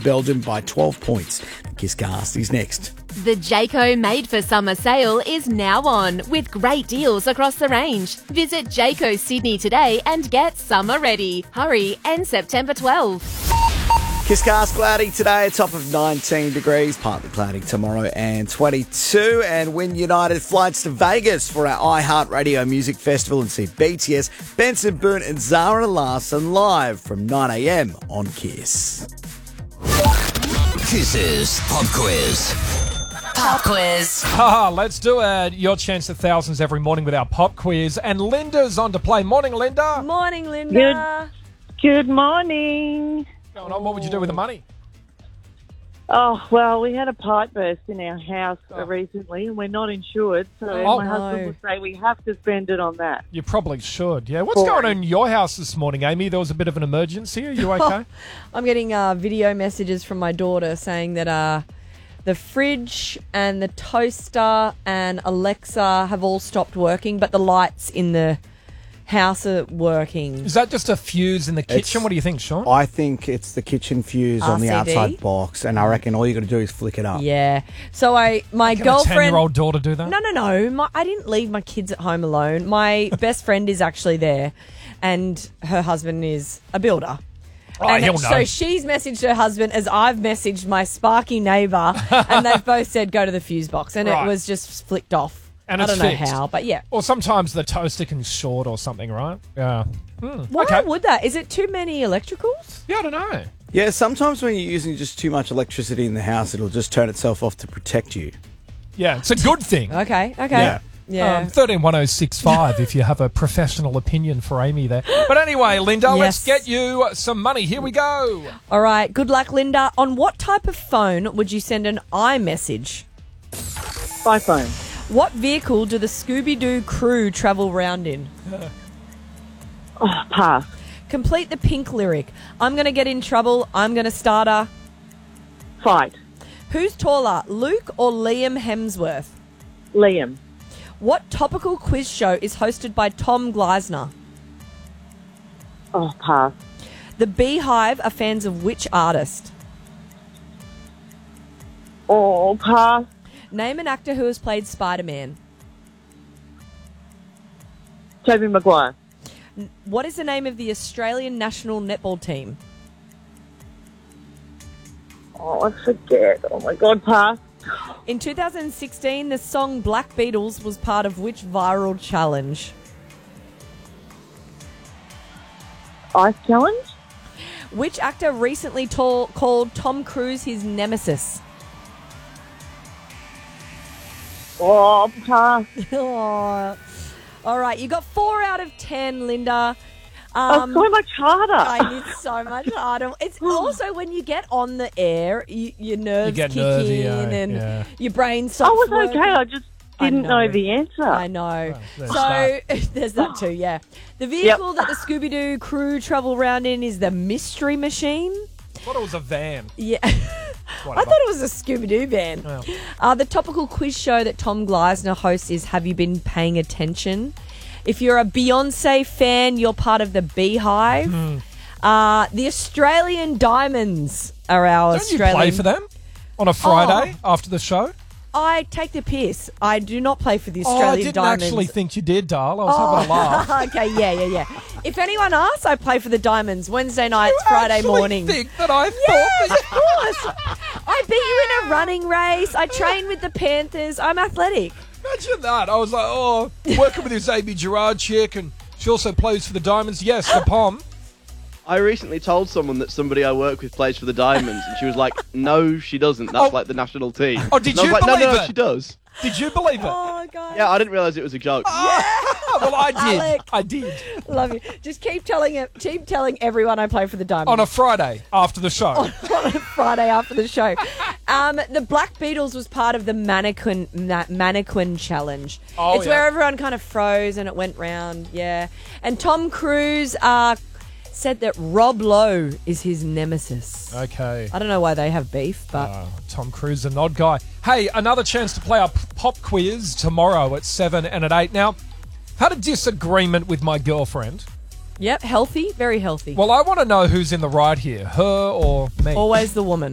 Belgium by 12 points. The Kiss Cast is next. The Jayco Made for Summer sale is now on with great deals across the range. Visit Jayco Sydney today and get summer ready. Hurry, end September 12. Kiss Cast cloudy today, a top of 19 degrees, partly cloudy tomorrow and 22. And win United flights to Vegas for our iHeartRadio Music Festival and see BTS, Benson Boone and Zara Larsson live from 9am on Kiss. Kiss's Pop Quiz. Pop quiz. Let's do it. Your chance at thousands every morning with our pop quiz. And Linda's on to play. Morning, Linda. Morning, Linda. Good morning. What's going on? What would you do with the money? Oh, well, we had a pipe burst in our house recently and we're not insured, so my husband would say we have to spend it on that. You probably should, yeah. What's going on in your house this morning, Amy? There was a bit of an emergency. Are you okay? I'm getting video messages from my daughter saying that the fridge and the toaster and Alexa have all stopped working, but the lights in the house are working. Is that just a fuse in the kitchen? What do you think, Sean? I think it's the kitchen fuse on the RCD? outside box, and I reckon all you got to do is flick it up. Yeah. So my Can girlfriend... a 10-year-old daughter do that? No. I didn't leave my kids at home alone. My best friend is actually there, and her husband is a builder. Oh, and he'll know. so she's messaged her husband as I've messaged my sparky neighbour, and they've both said go to the fuse box, and Right. it was just flicked off. And I it's don't know fixed. how, but yeah. Or sometimes the toaster can short or something, right? Yeah. Why Okay. would that? Is it too many electricals? Yeah, I don't know. Yeah, sometimes when you're using just too much electricity in the house, it'll just turn itself off to protect you. Yeah, it's a good thing. Okay. Yeah. 131065 if you have a professional opinion for Amy there. But anyeanyway, Linda, let's Yes. get you some money. Here we go. All right. Good luck, Linda. On what type of phone would you send an iMessage? By phone. What vehicle do the Scooby-Doo crew travel round in? Oh, pass. Complete the Pink lyric. I'm going to get in trouble. I'm going to start a... Fight. Who's taller, Luke or Liam Hemsworth? Liam. What topical quiz show is hosted by Tom Gleisner? Oh, pass. The Beehive are fans of which artist? Oh, pass. Name an actor who has played Spider-Man. Tobey Maguire. What is the name of the Australian national netball team? Oh, I forget. Oh, my God, pass. In 2016, the song Black Beatles was part of which viral challenge? Ice challenge? Which actor recently called Tom Cruise his nemesis? Oh, pass. Oh. All right, you got 4 out of 10, Linda. Oh, so much harder. I did so much harder. It's also when you get on the air, your nerves get kick nervy, in and yeah. your brain stops I was working. okay. I just didn't know the answer. I know. there's So there's that too, yeah. The vehicle that the Scooby-Doo crew travel around in is the Mystery Machine. I thought it was a van. Yeah. I thought it was a Scooby-Doo van. Well. The topical quiz show that Tom Gleisner hosts is Have You Been Paying Attention? If you're a Beyonce fan, you're part of the Beehive. The Australian Diamonds are our Don't Australian... you play for them on a Friday after the show? I take the piss. I do not play for the I Australian didn't Diamonds. actually think you did, Darl. I was having a laugh. Okay, yeah. If anyone asks, I play for the Diamonds Wednesday nights, You Friday actually morning. think that I Yes, thought that of course. I beat you in a running race. I train with the Panthers. I'm athletic. Imagine that. I was like, working with this Amy Gerard chick, and she also plays for the Diamonds. Yes, the Pom. I recently told someone that somebody I work with plays for the Diamonds, and she was like, "No, she doesn't. That's like the national team." Oh, did and I was you like, believe No, it? she does. Did you believe it? Oh, God. Yeah, I didn't realise it was a joke. Well, I did. Alec. I did. Love you. Just keep telling everyone I play for the Diamonds. On a Friday after the show. on a Friday after the show. The Black Beatles was part of the mannequin challenge. Oh, it's where everyone kind of froze and it went round, yeah. And Tom Cruise said that Rob Lowe is his nemesis. Okay. I don't know why they have beef, but... Tom Cruise, an odd guy. Hey, another chance to play our pop quiz tomorrow at 7 and at 8. Now, had a disagreement with my girlfriend. Yep, healthy, very healthy. Well, I want to know who's in the right here, her or me. Always the woman.